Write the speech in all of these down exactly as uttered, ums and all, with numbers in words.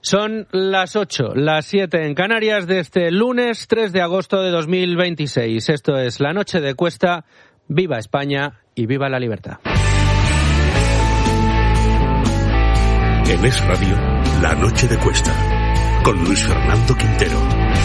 Son las ocho, las siete en Canarias de este lunes tres de agosto de dos mil veintiséis. Esto es La Noche de Cuesta. Viva España y viva la libertad. En Es Radio, La Noche de Cuesta, con Luis Fernando Quintero.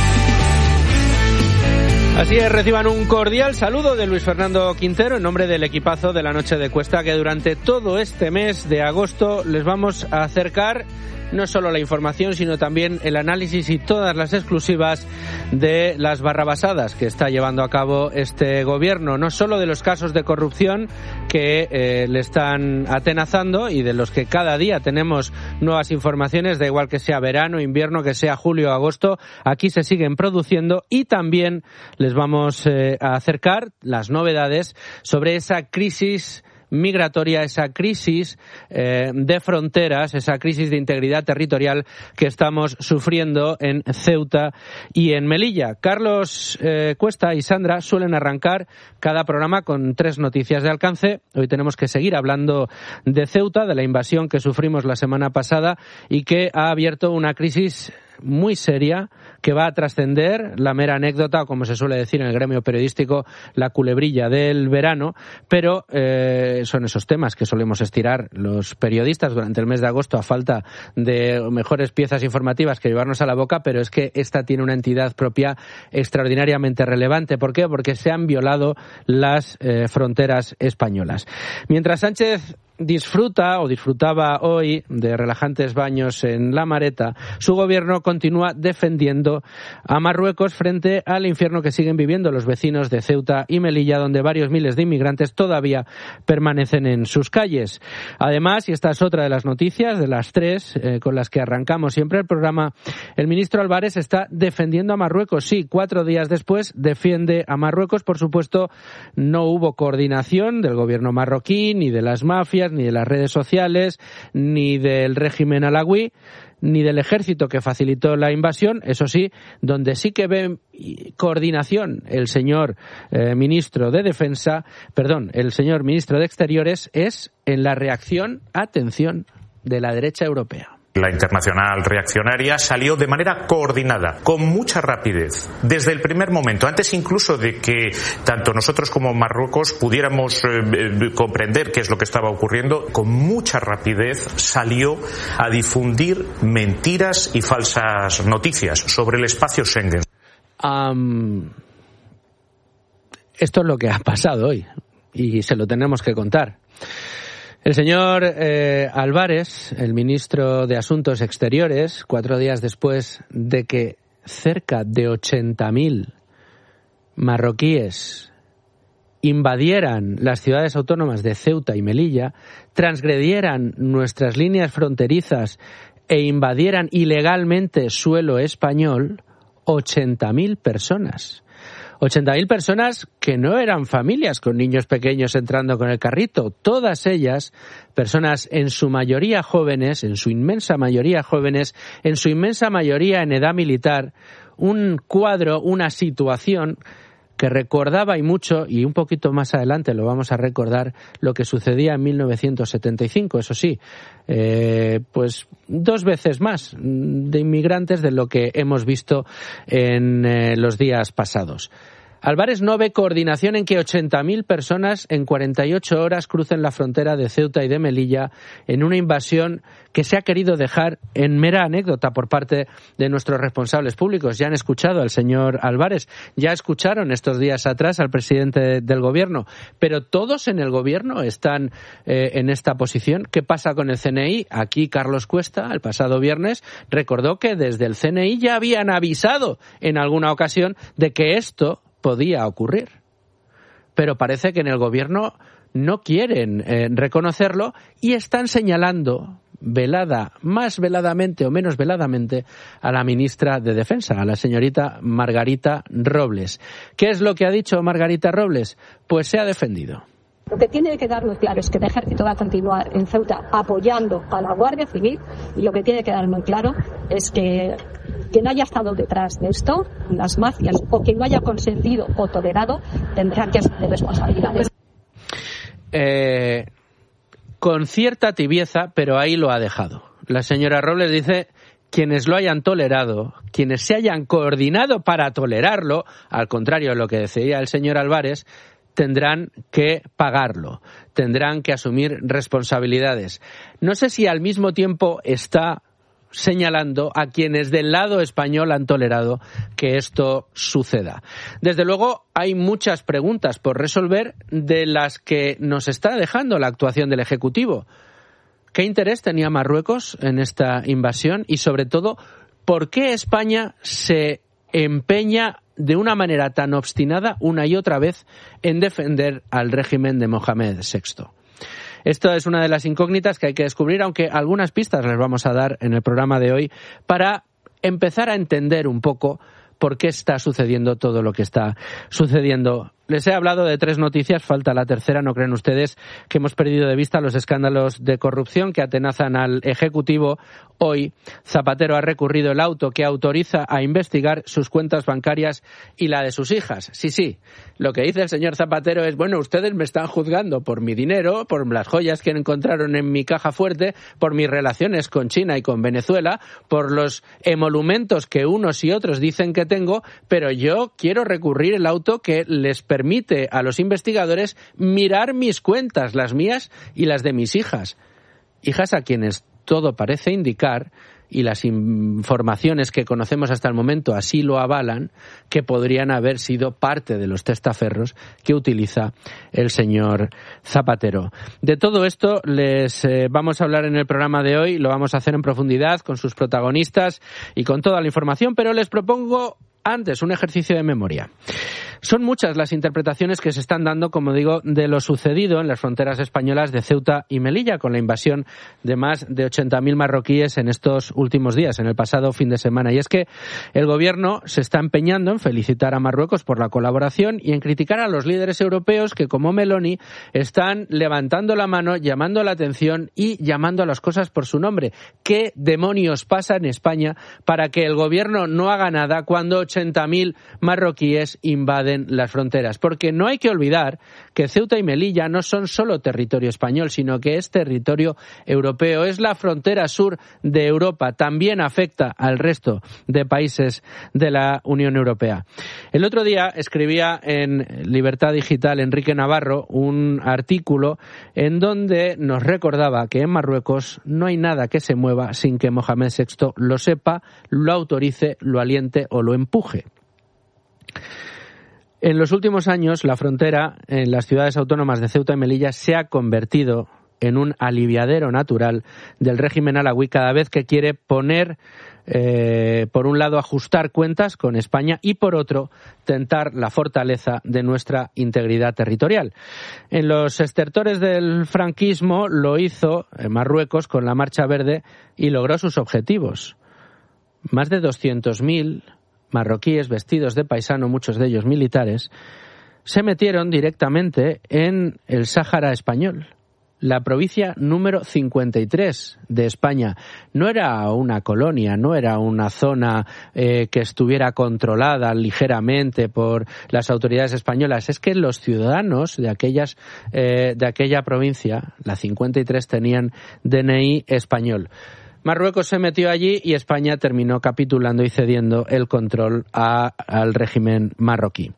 Así es, reciban un cordial saludo de Luis Fernando Quintero en nombre del equipazo de La Noche de Cuesta, que durante todo este mes de agosto les vamos a acercar no solo la información, sino también el análisis y todas las exclusivas de las barrabasadas que está llevando a cabo este gobierno, no solo de los casos de corrupción que eh, le están atenazando y de los que cada día tenemos nuevas informaciones, da igual que sea verano, invierno, que sea julio o agosto, aquí se siguen produciendo, y también les vamos eh, a acercar las novedades sobre esa crisis migratoria, esa crisis eh, de fronteras, esa crisis de integridad territorial que estamos sufriendo en Ceuta y en Melilla. Carlos eh, Cuesta y Sandra suelen arrancar cada programa con tres noticias de alcance. Hoy tenemos que seguir hablando de Ceuta, de la invasión que sufrimos la semana pasada y que ha abierto una crisis muy seria que va a trascender la mera anécdota, o como se suele decir en el gremio periodístico, la culebrilla del verano, pero eh, son esos temas que solemos estirar los periodistas durante el mes de agosto a falta de mejores piezas informativas que llevarnos a la boca, pero es que esta tiene una entidad propia extraordinariamente relevante. ¿Por qué? Porque se han violado las eh, fronteras españolas. Mientras Sánchez disfruta o disfrutaba hoy de relajantes baños en La Mareta, su gobierno continúa defendiendo a Marruecos frente al infierno que siguen viviendo los vecinos de Ceuta y Melilla, donde varios miles de inmigrantes todavía permanecen en sus calles. Además, y esta es otra de las noticias, de las tres eh, con las que arrancamos siempre el programa, el ministro Álvarez está defendiendo a Marruecos. Sí, cuatro días después defiende a Marruecos. Por supuesto, no hubo coordinación del gobierno marroquí, ni de las mafias, ni de las redes sociales, ni del régimen alawí, ni del ejército que facilitó la invasión. Eso sí, donde sí que ve coordinación el señor eh, ministro de Defensa, perdón, el señor ministro de Exteriores, es en la reacción, atención, de la derecha europea. La internacional reaccionaria salió de manera coordinada, con mucha rapidez, desde el primer momento, antes incluso de que tanto nosotros como Marruecos pudiéramos eh, comprender qué es lo que estaba ocurriendo. Con mucha rapidez salió a difundir mentiras y falsas noticias sobre el espacio Schengen. Um, esto es lo que ha pasado hoy y se lo tenemos que contar. El señor eh, Álvarez, el ministro de Asuntos Exteriores, cuatro días después de que cerca de ochenta mil marroquíes invadieran las ciudades autónomas de Ceuta y Melilla, transgredieran nuestras líneas fronterizas e invadieran ilegalmente suelo español, ochenta mil personas. ochenta mil personas que no eran familias con niños pequeños entrando con el carrito. Todas ellas, personas en su mayoría jóvenes, en su inmensa mayoría jóvenes, en su inmensa mayoría en edad militar. Un cuadro, una situación que recordaba y mucho, y un poquito más adelante lo vamos a recordar, lo que sucedía en mil novecientos setenta y cinco, eso sí, eh, pues dos veces más de inmigrantes de lo que hemos visto en eh, los días pasados. Álvarez no ve coordinación en que ochenta mil personas en cuarenta y ocho horas crucen la frontera de Ceuta y de Melilla en una invasión que se ha querido dejar en mera anécdota por parte de nuestros responsables públicos. Ya han escuchado al señor Álvarez, ya escucharon estos días atrás al presidente del gobierno, pero todos en el gobierno están eh, en esta posición. ¿Qué pasa con el C N I? Aquí Carlos Cuesta, el pasado viernes, recordó que desde el C N I ya habían avisado en alguna ocasión de que esto podía ocurrir. Pero parece que en el gobierno no quieren eh, reconocerlo y están señalando velada, más veladamente o menos veladamente, a la ministra de Defensa, a la señorita Margarita Robles. ¿Qué es lo que ha dicho Margarita Robles? Pues se ha defendido. Lo que tiene que quedar muy claro es que el ejército va a continuar en Ceuta apoyando a la Guardia Civil, y lo que tiene que quedar muy claro es que quien haya estado detrás de esto, las mafias, o quien lo haya consentido o tolerado, tendrán que asumir responsabilidades. Eh, con cierta tibieza, pero ahí lo ha dejado. La señora Robles dice quienes lo hayan tolerado, quienes se hayan coordinado para tolerarlo, al contrario de lo que decía el señor Álvarez, tendrán que pagarlo, tendrán que asumir responsabilidades. No sé si al mismo tiempo está señalando a quienes del lado español han tolerado que esto suceda. Desde luego, hay muchas preguntas por resolver de las que nos está dejando la actuación del Ejecutivo. ¿Qué interés tenía Marruecos en esta invasión? Y sobre todo, ¿por qué España se empeña de una manera tan obstinada una y otra vez en defender al régimen de Mohamed sexto? Esto es una de las incógnitas que hay que descubrir, aunque algunas pistas les vamos a dar en el programa de hoy para empezar a entender un poco por qué está sucediendo todo lo que está sucediendo. Les he hablado de tres noticias, falta la tercera. ¿No creen ustedes que hemos perdido de vista los escándalos de corrupción que atenazan al Ejecutivo? Hoy, Zapatero ha recurrido el auto que autoriza a investigar sus cuentas bancarias y la de sus hijas. Sí, sí, lo que dice el señor Zapatero es, bueno, ustedes me están juzgando por mi dinero, por las joyas que encontraron en mi caja fuerte, por mis relaciones con China y con Venezuela, por los emolumentos que unos y otros dicen que tengo, pero yo quiero recurrir el auto que les permite permite a los investigadores mirar mis cuentas, las mías y las de mis hijas. Hijas a quienes todo parece indicar, y las informaciones que conocemos hasta el momento así lo avalan, que podrían haber sido parte de los testaferros que utiliza el señor Zapatero. De todo esto les eh, vamos a hablar en el programa de hoy, lo vamos a hacer en profundidad con sus protagonistas y con toda la información, pero les propongo antes un ejercicio de memoria. Son muchas las interpretaciones que se están dando, como digo, de lo sucedido en las fronteras españolas de Ceuta y Melilla con la invasión de más de ochenta mil marroquíes en estos últimos días, en el pasado fin de semana. Y es que el gobierno se está empeñando en felicitar a Marruecos por la colaboración y en criticar a los líderes europeos que, como Meloni, están levantando la mano, llamando la atención y llamando a las cosas por su nombre. ¿Qué demonios pasa en España para que el gobierno no haga nada cuando ochenta mil marroquíes invaden las fronteras? Porque no hay que olvidar que Ceuta y Melilla no son solo territorio español, sino que es territorio europeo. Es la frontera sur de Europa. También afecta al resto de países de la Unión Europea. El otro día escribía en Libertad Digital Enrique Navarro un artículo en donde nos recordaba que en Marruecos no hay nada que se mueva sin que Mohamed sexto lo sepa, lo autorice, lo aliente o lo empuje. En los últimos años, la frontera en las ciudades autónomas de Ceuta y Melilla se ha convertido en un aliviadero natural del régimen alawí cada vez que quiere poner, eh, por un lado, ajustar cuentas con España y, por otro, tentar la fortaleza de nuestra integridad territorial. En los estertores del franquismo lo hizo en Marruecos con la Marcha Verde y logró sus objetivos. Más de doscientos mil marroquíes vestidos de paisano, muchos de ellos militares, se metieron directamente en el Sáhara español, la provincia número cincuenta y tres de España. No era una colonia, no era una zona eh, que estuviera controlada ligeramente por las autoridades españolas. Es que los ciudadanos de aquellas eh, de aquella provincia, la cincuenta y tres, tenían D N I español. Marruecos se metió allí y España terminó capitulando y cediendo el control a, al régimen marroquí.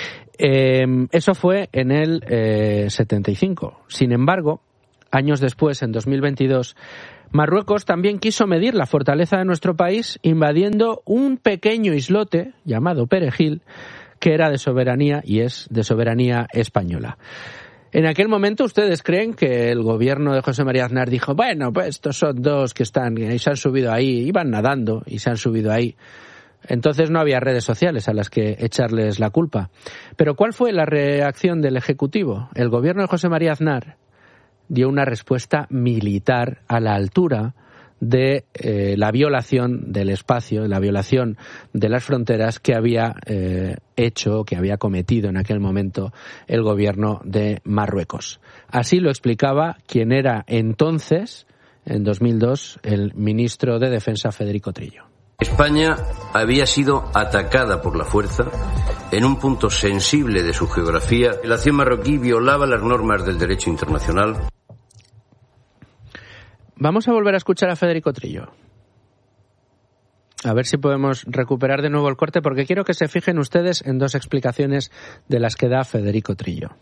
Eh, eso fue en el eh, setenta y cinco. Sin embargo, años después, en dos mil veintidós, Marruecos también quiso medir la fortaleza de nuestro país invadiendo un pequeño islote llamado Perejil, que era de soberanía y es de soberanía española. En aquel momento, ¿ustedes creen que el gobierno de José María Aznar dijo, bueno, pues estos son dos que están y se han subido ahí, iban nadando y se han subido ahí? Entonces no había redes sociales a las que echarles la culpa. Pero ¿cuál fue la reacción del Ejecutivo? El gobierno de José María Aznar dio una respuesta militar a la altura de eh, la violación del espacio, la violación de las fronteras que había eh, hecho, que había cometido en aquel momento el gobierno de Marruecos. Así lo explicaba quien era entonces, en dos mil dos, el ministro de Defensa, Federico Trillo. España había sido atacada por la fuerza en un punto sensible de su geografía. La acción marroquí violaba las normas del derecho internacional. Vamos a volver a escuchar a Federico Trillo. A ver si podemos recuperar de nuevo el corte, porque quiero que se fijen ustedes en dos explicaciones de las que da Federico Trillo.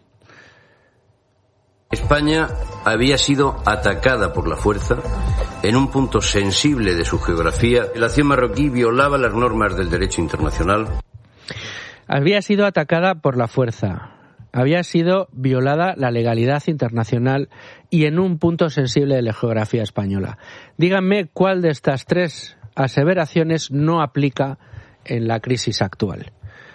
España había sido atacada por la fuerza en un punto sensible de su geografía. La acción marroquí violaba las normas del derecho internacional. Había sido atacada por la fuerza. Había sido violada la legalidad internacional y en un punto sensible de la geografía española. Díganme cuál de estas tres aseveraciones no aplica en la crisis actual.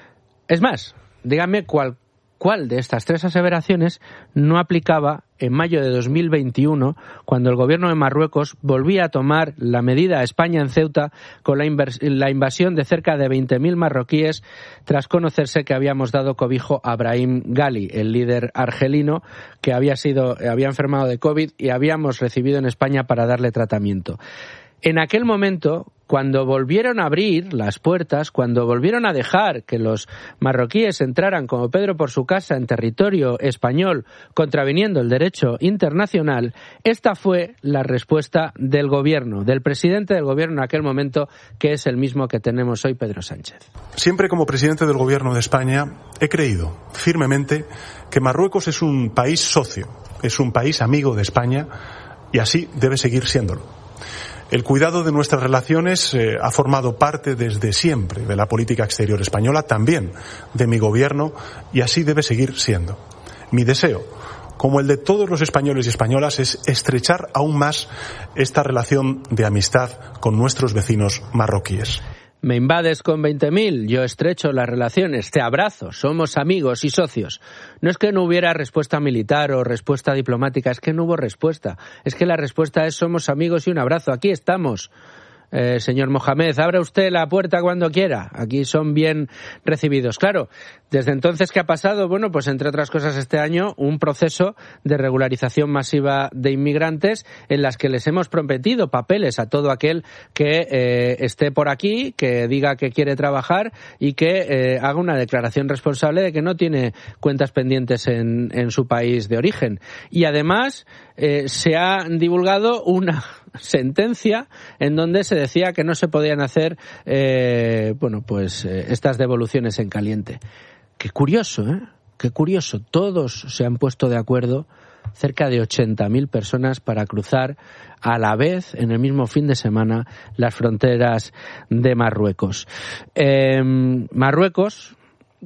Es más, díganme cuál, cuál de estas tres aseveraciones no aplicaba en mayo de dos mil veintiuno, cuando el gobierno de Marruecos volvía a tomar la medida a España en Ceuta con la, invers- la invasión de cerca de veinte mil marroquíes, tras conocerse que habíamos dado cobijo a Brahim Ghali, el líder argelino que había sido, había enfermado de COVID y habíamos recibido en España para darle tratamiento. En aquel momento, cuando volvieron a abrir las puertas, cuando volvieron a dejar que los marroquíes entraran como Pedro por su casa en territorio español, contraviniendo el derecho internacional, esta fue la respuesta del gobierno, del presidente del gobierno en aquel momento, que es el mismo que tenemos hoy, Pedro Sánchez. Siempre como presidente del gobierno de España he creído firmemente que Marruecos es un país socio, es un país amigo de España y así debe seguir siéndolo. El cuidado de nuestras relaciones eh, ha formado parte desde siempre de la política exterior española, también de mi gobierno, y así debe seguir siendo. Mi deseo, como el de todos los españoles y españolas, es estrechar aún más esta relación de amistad con nuestros vecinos marroquíes. Me invades con veinte mil, yo estrecho las relaciones, te abrazo, somos amigos y socios. No es que no hubiera respuesta militar o respuesta diplomática, es que no hubo respuesta. Es que la respuesta es somos amigos y un abrazo, aquí estamos. Eh, señor Mohamed, abra usted la puerta cuando quiera. Aquí son bien recibidos. Claro, desde entonces, ¿qué ha pasado? Bueno, pues entre otras cosas este año, un proceso de regularización masiva de inmigrantes en las que les hemos prometido papeles a todo aquel que eh, esté por aquí, que diga que quiere trabajar y que eh, haga una declaración responsable de que no tiene cuentas pendientes en, en su país de origen. Y además eh, se ha divulgado una sentencia en donde se decía que no se podían hacer eh, bueno pues eh, estas devoluciones en caliente. Qué curioso, ¿eh? Qué curioso. Todos se han puesto de acuerdo, cerca de ochenta mil personas, para cruzar a la vez, en el mismo fin de semana, las fronteras de Marruecos. Eh, Marruecos,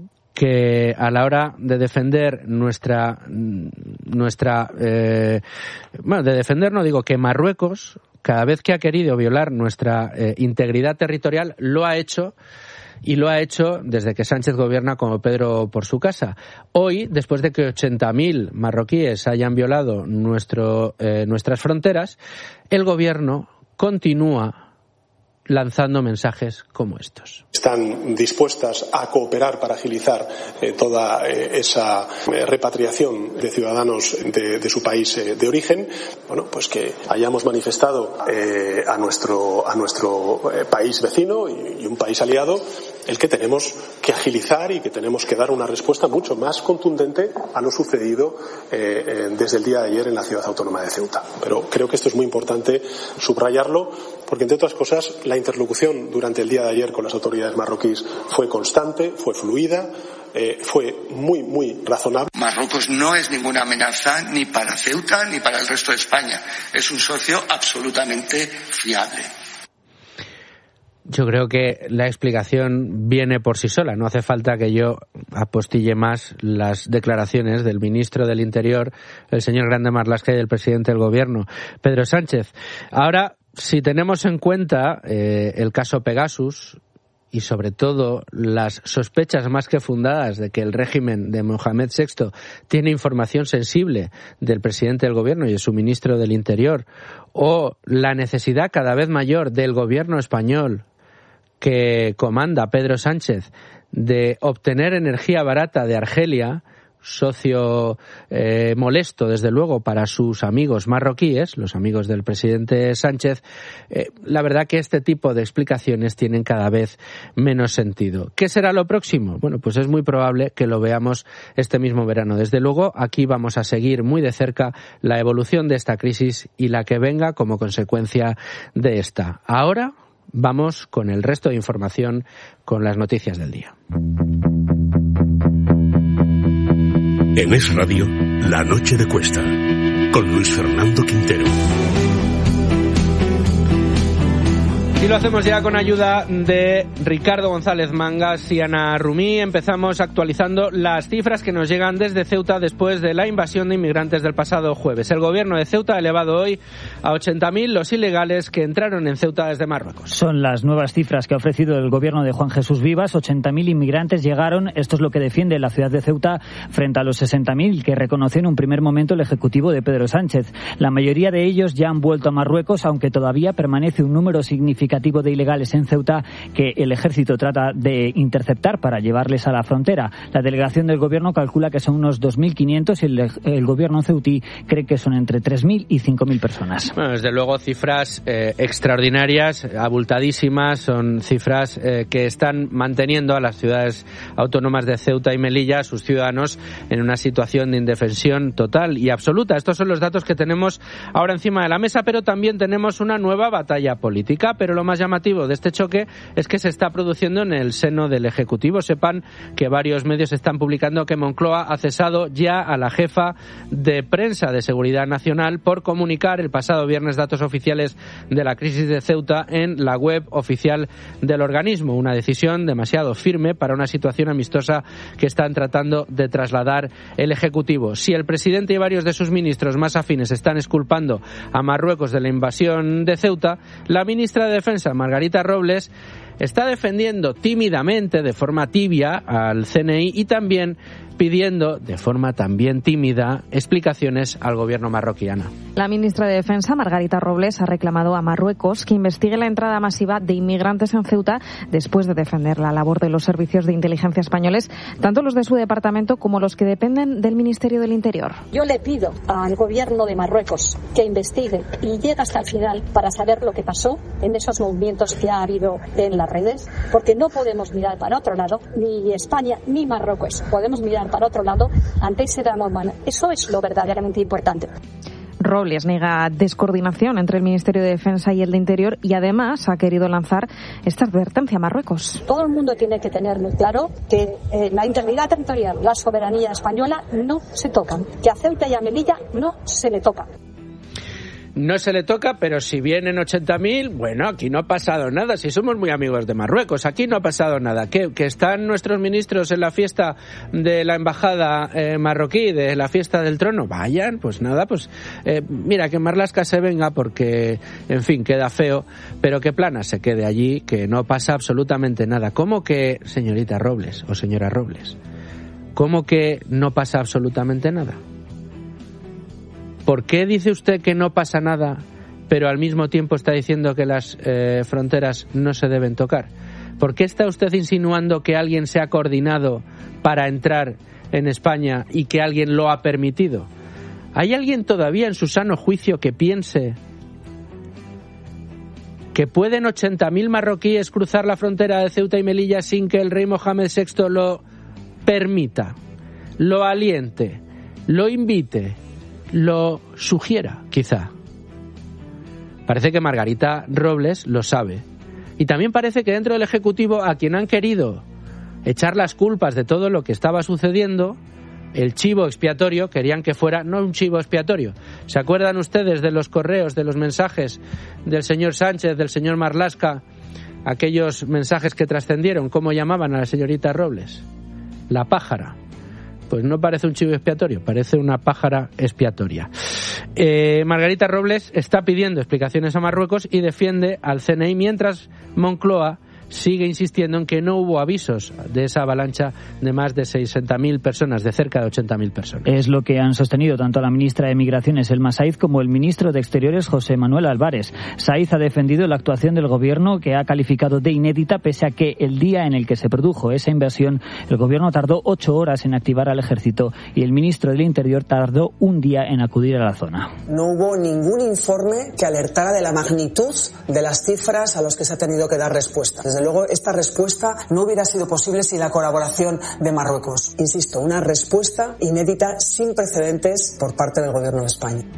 que a la hora de defender nuestra nuestra eh, bueno, de defender no digo que Marruecos, cada vez que ha querido violar nuestra eh, integridad territorial, lo ha hecho, y lo ha hecho desde que Sánchez gobierna como Pedro por su casa. Hoy, después de que ochenta mil marroquíes hayan violado nuestro eh, nuestras fronteras, el gobierno continúa lanzando mensajes como estos. Están dispuestas a cooperar para agilizar eh, toda eh, esa eh, repatriación de ciudadanos de, de su país eh, de origen. Bueno, pues que hayamos manifestado eh, a nuestro a nuestro eh, país vecino y, y un país aliado el que tenemos que agilizar y que tenemos que dar una respuesta mucho más contundente a lo sucedido eh, eh, desde el día de ayer en la ciudad autónoma de Ceuta. Pero creo que esto es muy importante subrayarlo, porque entre otras cosas la interlocución durante el día de ayer con las autoridades marroquíes fue constante, fue fluida, eh, fue muy, muy razonable. Marruecos no es ninguna amenaza ni para Ceuta ni para el resto de España. Es un socio absolutamente fiable. Yo creo que la explicación viene por sí sola. No hace falta que yo apostille más las declaraciones del ministro del Interior, el señor Grande Marlaska, y del presidente del Gobierno, Pedro Sánchez. Ahora, si tenemos en cuenta eh, el caso Pegasus y sobre todo las sospechas más que fundadas de que el régimen de Mohamed sexto tiene información sensible del presidente del Gobierno y de su ministro del Interior, o la necesidad cada vez mayor del Gobierno español que comanda Pedro Sánchez de obtener energía barata de Argelia, socio eh, molesto desde luego para sus amigos marroquíes, los amigos del presidente Sánchez, eh, la verdad que este tipo de explicaciones tienen cada vez menos sentido. ¿Qué será lo próximo? Bueno, pues es muy probable que lo veamos este mismo verano. Desde luego, aquí vamos a seguir muy de cerca la evolución de esta crisis y la que venga como consecuencia de esta. Ahora Vamos con el resto de información, con las noticias del día. En Es Radio, La Noche de Cuesta, con Luis Fernando Quintero. Y lo hacemos ya con ayuda de Ricardo González Mangas y Ana Rumí. Empezamos actualizando las cifras que nos llegan desde Ceuta después de la invasión de inmigrantes del pasado jueves. El gobierno de Ceuta ha elevado hoy a ochenta mil los ilegales que entraron en Ceuta desde Marruecos. Son las nuevas cifras que ha ofrecido el gobierno de Juan Jesús Vivas. ochenta mil inmigrantes llegaron. Esto es lo que defiende la ciudad de Ceuta frente a los sesenta mil que reconoció en un primer momento el ejecutivo de Pedro Sánchez. La mayoría de ellos ya han vuelto a Marruecos, aunque todavía permanece un número significativo de ilegales en Ceuta que el ejército trata de interceptar para llevarles a la frontera. La delegación del gobierno calcula que son unos dos mil quinientos y el, el gobierno ceutí cree que son entre tres mil y cinco mil personas. Bueno, desde luego cifras eh, extraordinarias, abultadísimas, son cifras eh, que están manteniendo a las ciudades autónomas de Ceuta y Melilla, a sus ciudadanos, en una situación de indefensión total y absoluta. Estos son los datos que tenemos ahora encima de la mesa, pero también tenemos una nueva batalla política, pero lo más llamativo de este choque es que se está produciendo en el seno del Ejecutivo. Sepan que varios medios están publicando que Moncloa ha cesado ya a la jefa de prensa de Seguridad Nacional por comunicar el pasado viernes datos oficiales de la crisis de Ceuta en la web oficial del organismo. Una decisión demasiado firme para una situación amistosa que están tratando de trasladar el Ejecutivo. Si el presidente y varios de sus ministros más afines están exculpando a Marruecos de la invasión de Ceuta, la ministra de Defensa, Margarita Robles, está defendiendo tímidamente, de forma tibia, al C N I y también pidiendo, de forma también tímida, explicaciones al gobierno marroquí. La ministra de Defensa, Margarita Robles, ha reclamado a Marruecos que investigue la entrada masiva de inmigrantes en Ceuta después de defender la labor de los servicios de inteligencia españoles, tanto los de su departamento como los que dependen del Ministerio del Interior. Yo le pido al gobierno de Marruecos que investigue y llegue hasta el final para saber lo que pasó en esos movimientos que ha habido en las redes, porque no podemos mirar para otro lado, ni España ni Marruecos. Podemos mirar para otro lado ante ese drama humano. Eso es lo verdaderamente importante. Robles niega descoordinación entre el Ministerio de Defensa y el de Interior y además ha querido lanzar esta advertencia a Marruecos. Todo el mundo tiene que tener muy claro que eh, la integridad territorial, la soberanía española no se tocan, que a Ceuta y a Melilla no se le toca. No se le toca, pero si vienen ochenta mil, bueno, aquí no ha pasado nada. Si somos muy amigos de Marruecos, aquí no ha pasado nada. ¿Qué? ¿Que están nuestros ministros en la fiesta de la embajada eh, marroquí, de la fiesta del trono? Vayan, pues nada, pues eh, mira, que Marlaska se venga porque, en fin, queda feo, pero que Plana se quede allí, que no pasa absolutamente nada. ¿Cómo que, señorita Robles o señora Robles, cómo que no pasa absolutamente nada? ¿Por qué dice usted que no pasa nada, pero al mismo tiempo está diciendo que las eh, fronteras no se deben tocar? ¿Por qué está usted insinuando que alguien se ha coordinado para entrar en España y que alguien lo ha permitido? ¿Hay alguien todavía en su sano juicio que piense que pueden ochenta mil marroquíes cruzar la frontera de Ceuta y Melilla sin que el rey Mohamed sexto lo permita, lo aliente, lo invite, lo sugiera, quizá? Parece que Margarita Robles lo sabe. Y también parece que dentro del Ejecutivo, a quien han querido echar las culpas de todo lo que estaba sucediendo, el chivo expiatorio, querían que fuera no un chivo expiatorio. ¿Se acuerdan ustedes de los correos, de los mensajes del señor Sánchez, del señor Marlaska, aquellos mensajes que trascendieron? ¿Cómo llamaban a la señorita Robles? La pájara. Pues no parece un chivo expiatorio, parece una pájara expiatoria. Eh, Margarita Robles está pidiendo explicaciones a Marruecos y defiende al C N I, mientras Moncloa sigue insistiendo en que no hubo avisos de esa avalancha de más de sesenta mil personas, de cerca de ochenta mil personas. Es lo que han sostenido tanto la ministra de Migraciones, Elma Saiz, como el ministro de Exteriores, José Manuel Álvarez. Saiz ha defendido la actuación del gobierno, que ha calificado de inédita, pese a que el día en el que se produjo esa invasión, el gobierno tardó ocho horas en activar al ejército y el ministro del Interior tardó un día en acudir a la zona. No hubo ningún informe que alertara de la magnitud de las cifras a los que se ha tenido que dar respuesta. Desde luego, esta respuesta no hubiera sido posible sin la colaboración de Marruecos. Insisto, una respuesta inédita, sin precedentes, por parte del Gobierno de España.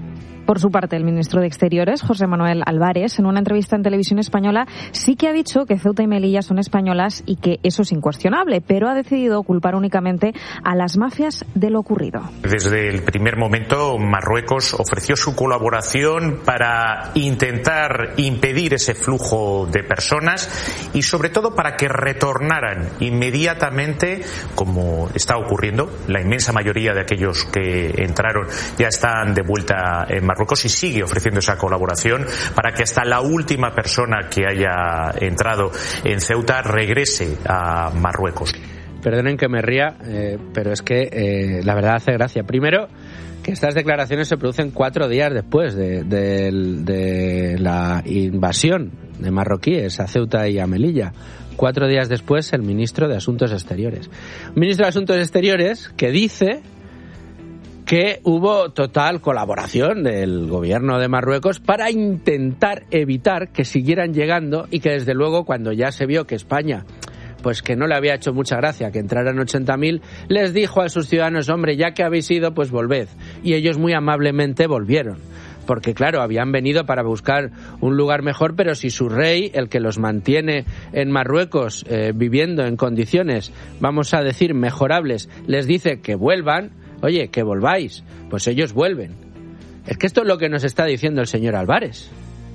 Por su parte, el ministro de Exteriores, José Manuel Álvarez, en una entrevista en Televisión Española, sí que ha dicho que Ceuta y Melilla son españolas y que eso es incuestionable, pero ha decidido culpar únicamente a las mafias de lo ocurrido. Desde el primer momento, Marruecos ofreció su colaboración para intentar impedir ese flujo de personas y, sobre todo, para que retornaran inmediatamente, como está ocurriendo. La inmensa mayoría de aquellos que entraron ya están de vuelta en Marruecos y sigue ofreciendo esa colaboración para que hasta la última persona que haya entrado en Ceuta regrese a Marruecos. Perdonen que me ría, eh, pero es que eh, la verdad hace gracia. Primero, que estas declaraciones se producen cuatro días después de, de, de la invasión de marroquíes a Ceuta y a Melilla. Cuatro días después, el ministro de Asuntos Exteriores. Un ministro de Asuntos Exteriores que dice que hubo total colaboración del gobierno de Marruecos para intentar evitar que siguieran llegando y que, desde luego, cuando ya se vio que España, pues que no le había hecho mucha gracia que entraran ochenta mil, les dijo a sus ciudadanos: hombre, ya que habéis ido, pues volved. Y ellos muy amablemente volvieron. Porque, claro, habían venido para buscar un lugar mejor, pero si su rey, el que los mantiene en Marruecos eh, viviendo en condiciones, vamos a decir, mejorables, les dice que vuelvan, oye, que volváis, pues ellos vuelven. Es que esto es lo que nos está diciendo el señor Álvarez.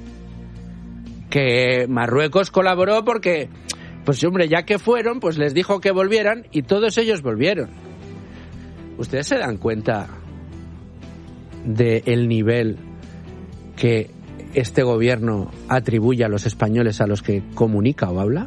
Que Marruecos colaboró porque, pues hombre, ya que fueron, pues les dijo que volvieran y todos ellos volvieron. ¿Ustedes se dan cuenta del nivel que este gobierno atribuye a los españoles a los que comunica o habla?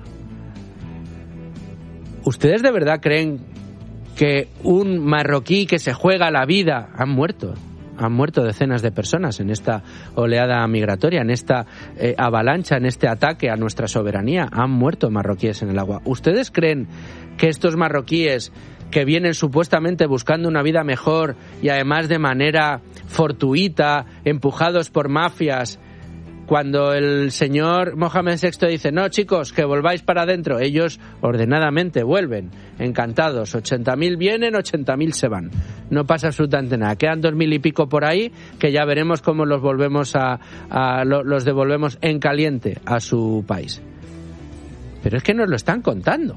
¿Ustedes de verdad creen que un marroquí que se juega la vida... Han muerto, han muerto decenas de personas en esta oleada migratoria, en esta eh, avalancha, en este ataque a nuestra soberanía. Han muerto marroquíes en el agua. ¿Ustedes creen que estos marroquíes que vienen supuestamente buscando una vida mejor y además de manera fortuita, empujados por mafias, cuando el señor Mohamed sexto dice: no, chicos, que volváis para adentro, ellos ordenadamente vuelven, encantados, ochenta mil vienen, ochenta mil se van, no pasa absolutamente nada, quedan dos mil y pico por ahí que ya veremos cómo los volvemos a, a los devolvemos en caliente a su país? Pero es que nos lo están contando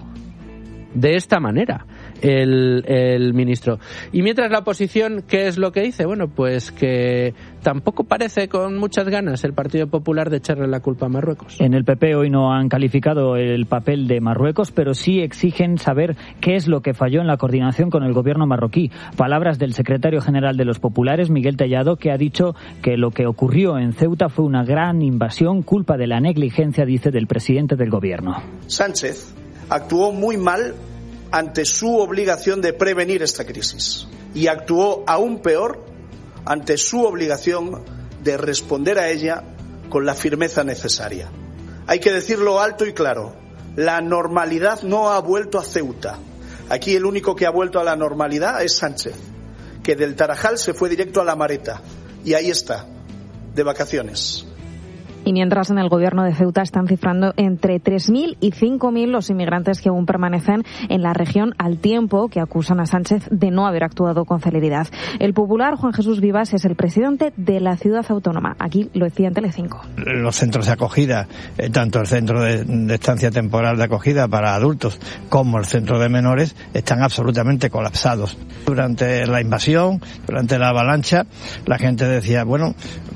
de esta manera el, el ministro. Y mientras la oposición, ¿qué es lo que dice? Bueno, pues que tampoco parece con muchas ganas el Partido Popular de echarle la culpa a Marruecos. En el P P hoy no han calificado el papel de Marruecos, pero sí exigen saber qué es lo que falló en la coordinación con el gobierno marroquí. Palabras del secretario general de los populares, Miguel Tellado, que ha dicho que lo que ocurrió en Ceuta fue una gran invasión, culpa de la negligencia, dice, del presidente del gobierno. Sánchez actuó muy mal ante su obligación de prevenir esta crisis y actuó aún peor ante su obligación de responder a ella con la firmeza necesaria. Hay que decirlo alto y claro: la normalidad no ha vuelto a Ceuta. Aquí el único que ha vuelto a la normalidad es Sánchez, que del Tarajal se fue directo a La Mareta y ahí está, de vacaciones. Y mientras en el gobierno de Ceuta están cifrando entre tres mil y cinco mil los inmigrantes que aún permanecen en la región, al tiempo que acusan a Sánchez de no haber actuado con celeridad. El popular Juan Jesús Vivas es el presidente de la ciudad autónoma. Aquí lo decía en Telecinco. Los centros de acogida, eh, tanto el centro de, de estancia temporal de acogida para adultos como el centro de menores, están absolutamente colapsados. Durante la invasión, durante la avalancha, la gente decía: bueno,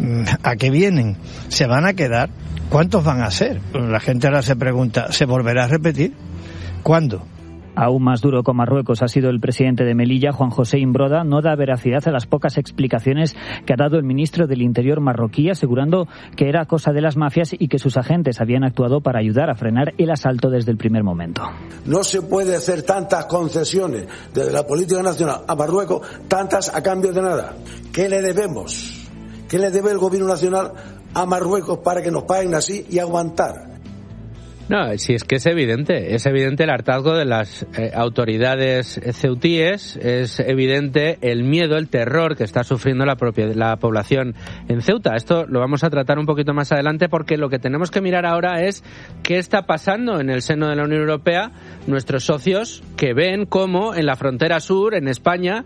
¿a qué vienen? ¿Se van a quedar? ¿Cuántos van a ser? La gente ahora se pregunta: ¿se volverá a repetir? ¿Cuándo? Aún más duro con Marruecos ha sido el presidente de Melilla, Juan José Imbroda. No da veracidad a las pocas explicaciones que ha dado el ministro del Interior marroquí, asegurando que era cosa de las mafias y que sus agentes habían actuado para ayudar a frenar el asalto desde el primer momento. No se puede hacer tantas concesiones desde la política nacional a Marruecos, tantas a cambio de nada. ¿Qué le debemos? ¿Qué le debe el gobierno nacional a Marruecos para que nos paguen así y aguantar? No, si es que es evidente, es evidente el hartazgo de las eh, autoridades ceutíes, es evidente el miedo, el terror que está sufriendo la, propia, la población en Ceuta. Esto lo vamos a tratar un poquito más adelante, porque lo que tenemos que mirar ahora es qué está pasando en el seno de la Unión Europea, nuestros socios que ven cómo en la frontera sur, en España,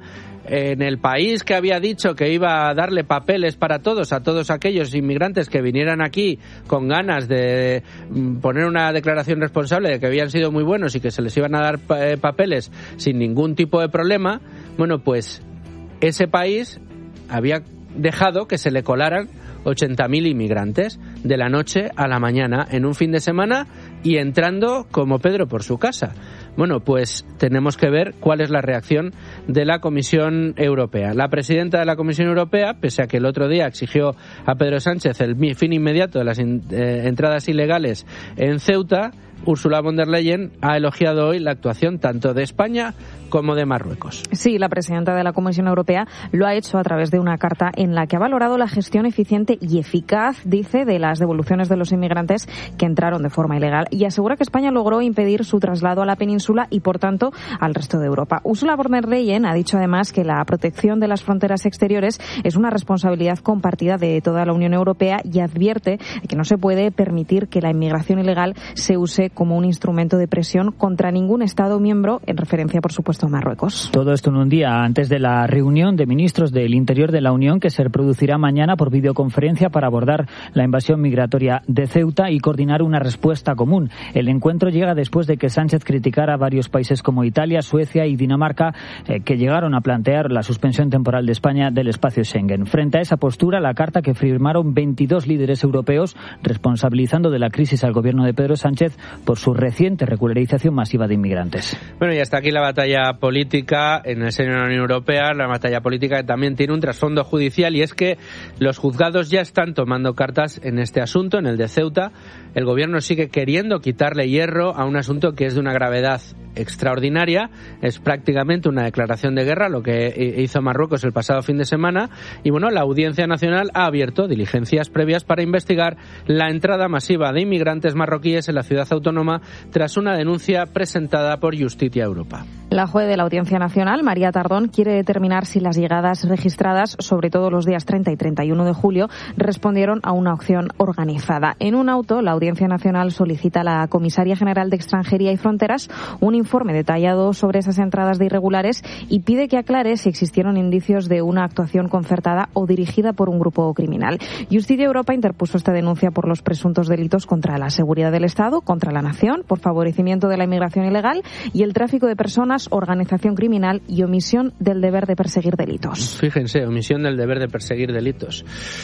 en el país que había dicho que iba a darle papeles para todos, a todos aquellos inmigrantes que vinieran aquí con ganas de poner una declaración responsable de que habían sido muy buenos y que se les iban a dar papeles sin ningún tipo de problema, bueno, pues ese país había dejado que se le colaran ochenta mil inmigrantes de la noche a la mañana en un fin de semana y entrando como Pedro por su casa. Bueno, pues tenemos que ver cuál es la reacción de la Comisión Europea. La presidenta de la Comisión Europea, pese a que el otro día exigió a Pedro Sánchez el fin inmediato de las in, eh, entradas ilegales en Ceuta, Ursula von der Leyen ha elogiado hoy la actuación tanto de España como de Marruecos. Sí, la presidenta de la Comisión Europea lo ha hecho a través de una carta en la que ha valorado la gestión eficiente y eficaz, dice, de las devoluciones de los inmigrantes que entraron de forma ilegal y asegura que España logró impedir su traslado a la península y, por tanto, al resto de Europa. Ursula von der Leyen ha dicho además que la protección de las fronteras exteriores es una responsabilidad compartida de toda la Unión Europea y advierte que no se puede permitir que la inmigración ilegal se use como un instrumento de presión contra ningún Estado miembro, en referencia, por supuesto, a Marruecos. Todo esto en un día antes de la reunión de ministros del Interior de la Unión que se producirá mañana por videoconferencia para abordar la invasión migratoria de Ceuta y coordinar una respuesta común. El encuentro llega después de que Sánchez criticara a varios países como Italia, Suecia y Dinamarca eh, que llegaron a plantear la suspensión temporal de España del espacio Schengen. Frente a esa postura, la carta que firmaron veintidós líderes europeos responsabilizando de la crisis al gobierno de Pedro Sánchez por su reciente regularización masiva de inmigrantes. Bueno, y hasta aquí la batalla política en el seno de la Unión Europea, la batalla política que también tiene un trasfondo judicial, y es que los juzgados ya están tomando cartas en este asunto, en el de Ceuta. El gobierno sigue queriendo quitarle hierro a un asunto que es de una gravedad extraordinaria, es prácticamente una declaración de guerra lo que hizo Marruecos el pasado fin de semana, y bueno, la Audiencia Nacional ha abierto diligencias previas para investigar la entrada masiva de inmigrantes marroquíes en la ciudad autónoma tras una denuncia presentada por Justicia Europa. La juez de la Audiencia Nacional, María Tardón, quiere determinar si las llegadas registradas, sobre todo los días treinta y treinta y uno de julio, respondieron a una acción organizada. En un auto, la Audiencia Nacional solicita a la Comisaría General de Extranjería y Fronteras un informe detallado sobre esas entradas de irregulares y pide que aclare si existieron indicios de una actuación concertada o dirigida por un grupo criminal. Justicia Europa interpuso esta denuncia por los presuntos delitos contra la seguridad del Estado, contra la nación, por favorecimiento de la inmigración ilegal y el tráfico de personas, organización criminal y omisión del deber de perseguir delitos. Fíjense, omisión del deber de perseguir delitos.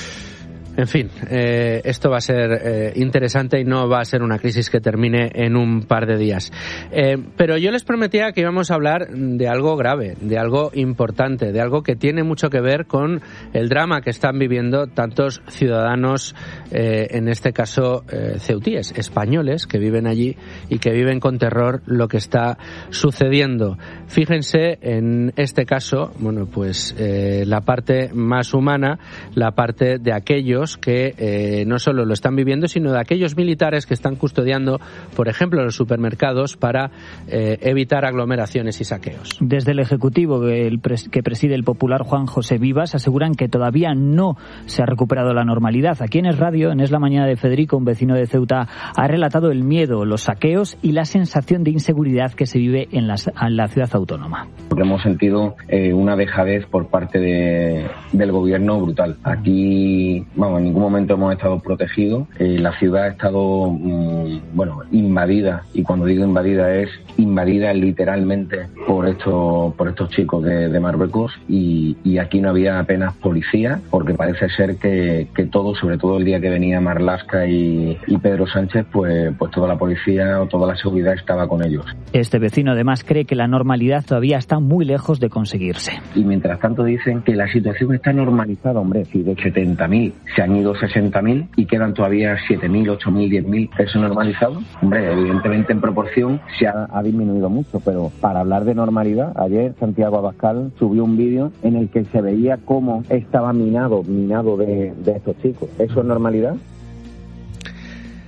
En fin, eh, esto va a ser eh, interesante y no va a ser una crisis que termine en un par de días. Eh, pero yo les prometía que íbamos a hablar de algo grave, de algo importante, de algo que tiene mucho que ver con el drama que están viviendo tantos ciudadanos, eh, en este caso eh, ceutíes, españoles, que viven allí y que viven con terror lo que está sucediendo. Fíjense en este caso, bueno, pues eh, la parte más humana, la parte de aquellos que eh, no solo lo están viviendo, sino de aquellos militares que están custodiando, por ejemplo, los supermercados para eh, evitar aglomeraciones y saqueos. Desde el Ejecutivo el pres- que preside el popular Juan José Vivas aseguran que todavía no se ha recuperado la normalidad. Aquí en Es Radio, en Es la Mañana de Federico, un vecino de Ceuta, ha relatado el miedo, los saqueos y la sensación de inseguridad que se vive en la, en la ciudad autónoma. Porque hemos sentido eh, una dejadez por parte de, del gobierno brutal. Aquí, vamos, en ningún momento hemos estado protegidos. Eh, la ciudad ha estado, mmm, bueno, invadida, y cuando digo invadida es invadida literalmente por estos por estos chicos de, de Marruecos, y, y aquí no había apenas policía, porque parece ser que, que todo, sobre todo el día que venía Marlaska y, y Pedro Sánchez, pues, pues toda la policía o toda la seguridad estaba con ellos. Este vecino además cree que la normalidad todavía está muy lejos de conseguirse. Y mientras tanto dicen que la situación está normalizada, hombre, si de setenta mil se han ido sesenta mil y quedan todavía siete mil, ocho mil, diez mil, ¿eso normalizado? Hombre, evidentemente en proporción se ha, ha disminuido mucho, pero para hablar de normalidad, ayer Santiago Abascal subió un vídeo en el que se veía cómo estaba minado, minado de, de estos chicos. ¿Eso es normalidad?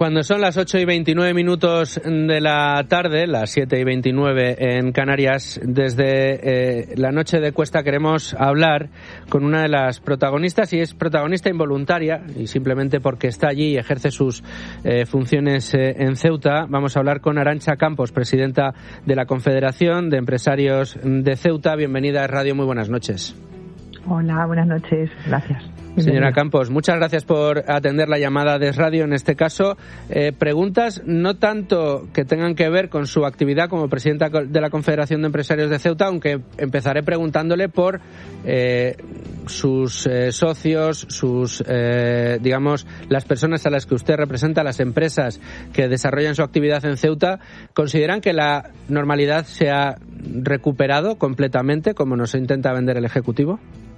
Cuando son las ocho y veintinueve minutos de la tarde, las siete y veintinueve en Canarias, desde eh, la noche de Cuesta queremos hablar con una de las protagonistas, y es protagonista involuntaria, y simplemente porque está allí y ejerce sus eh, funciones eh, en Ceuta. Vamos a hablar con Arantxa Campos, presidenta de la Confederación de Empresarios de Ceuta. Bienvenida a Radio, muy buenas noches. Hola, buenas noches, gracias. Señora Campos, muchas gracias por atender la llamada de Radio. En este caso, eh, preguntas no tanto que tengan que ver con su actividad como presidenta de la Confederación de Empresarios de Ceuta, aunque empezaré preguntándole por eh, sus eh, socios, sus, eh, digamos, las personas a las que usted representa, las empresas que desarrollan su actividad en Ceuta. ¿Consideran que la normalidad se ha recuperado completamente, como nos intenta vender el Ejecutivo?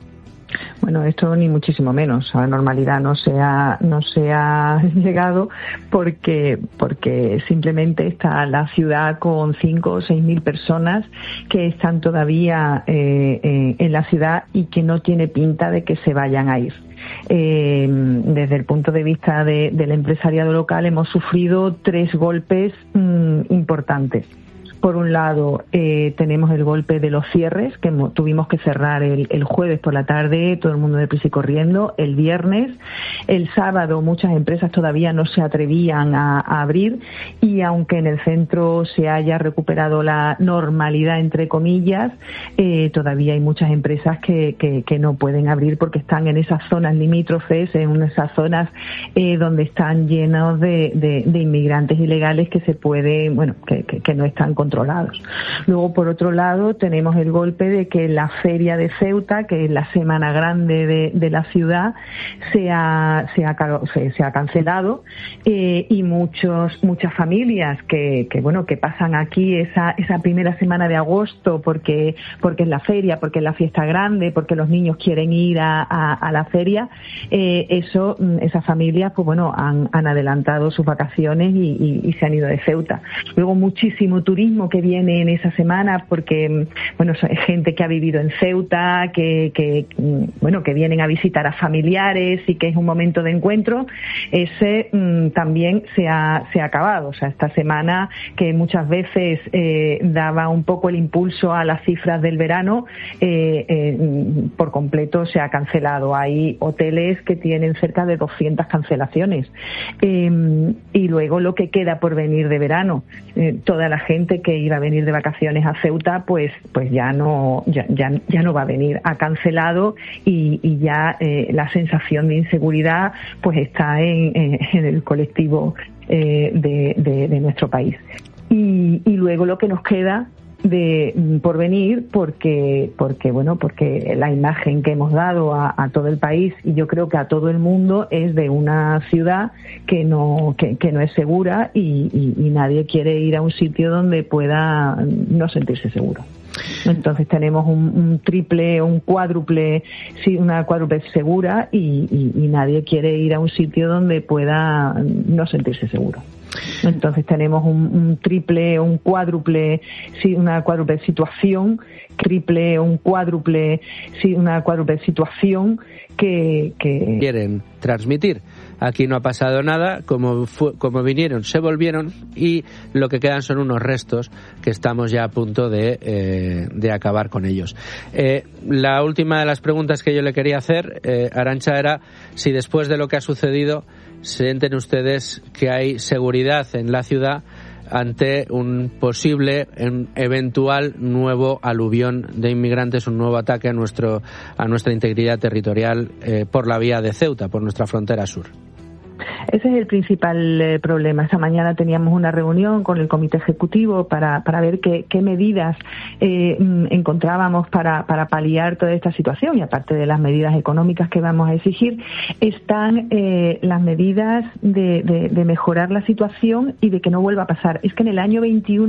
Bueno, esto ni muchísimo menos. A la normalidad no se ha, no se ha llegado porque, porque simplemente está la ciudad con cinco o seis mil personas que están todavía eh, eh, en la ciudad y que no tiene pinta de que se vayan a ir. Eh, desde el punto de vista de, del empresariado local hemos sufrido tres golpes mmm, importantes. Por un lado, eh, tenemos el golpe de los cierres, que tuvimos que cerrar el, el jueves por la tarde, todo el mundo deprisa y corriendo, el viernes. El sábado muchas empresas todavía no se atrevían a, a abrir, y aunque en el centro se haya recuperado la normalidad, entre comillas, eh, todavía hay muchas empresas que, que, que no pueden abrir porque están en esas zonas limítrofes, en esas zonas eh, donde están llenos de, de, de inmigrantes ilegales que se pueden, bueno, que, que, que no están controlados. Luego, por otro lado, tenemos el golpe de que la feria de Ceuta, que es la semana grande de, de la ciudad, se ha, se ha, se, se ha cancelado, eh, y muchos, muchas familias que, que, bueno, que pasan aquí esa, esa primera semana de agosto porque, porque es la feria, porque es la fiesta grande, porque los niños quieren ir a, a, a la feria, eh, eso, esas familias, pues bueno, han, han adelantado sus vacaciones y, y, y se han ido de Ceuta. Luego, muchísimo turismo que viene en esa semana porque, bueno, es gente que ha vivido en Ceuta, que, que, bueno, que vienen a visitar a familiares y que es un momento de encuentro. Ese mmm, también se ha, se ha acabado. O sea, esta semana, que muchas veces eh, daba un poco el impulso a las cifras del verano, eh, eh, por completo se ha cancelado. Hay hoteles que tienen cerca de doscientas cancelaciones. Eh, y luego lo que queda por venir de verano, eh, toda la gente que iba a venir de vacaciones a Ceuta, pues pues ya no ya ya, ya no va a venir, ha cancelado, y, y ya eh, la sensación de inseguridad pues está en, en, en el colectivo eh, de, de, de nuestro país. Y, y luego lo que nos queda de por venir, porque porque bueno porque la imagen que hemos dado a, a todo el país, y yo creo que a todo el mundo, es de una ciudad que no que, que no es segura, y, y, y nadie quiere ir a un sitio donde pueda no sentirse seguro. Entonces tenemos un, un triple, un cuádruple, sí, una cuádruple segura, y, y, y nadie quiere ir a un sitio donde pueda no sentirse seguro. Entonces tenemos un, un triple, un cuádruple, sí, una cuádruple situación, triple, un cuádruple, sí, una cuádruple situación que, que quieren transmitir. Aquí no ha pasado nada, como fue, como vinieron, se volvieron, y lo que quedan son unos restos que estamos ya a punto de, eh, de acabar con ellos. Eh, la última de las preguntas que yo le quería hacer, eh, Arantxa, era si después de lo que ha sucedido sienten ustedes que hay seguridad en la ciudad ante un posible, un eventual nuevo aluvión de inmigrantes, un nuevo ataque a nuestro a nuestra integridad territorial eh, por la vía de Ceuta, por nuestra frontera sur. Ese es el principal eh, problema. Esta mañana teníamos una reunión con el comité ejecutivo para, para ver qué, qué medidas eh, encontrábamos para, para paliar toda esta situación, y aparte de las medidas económicas que vamos a exigir, están eh, las medidas de, de, de mejorar la situación y de que no vuelva a pasar. Es que en el año veintiuno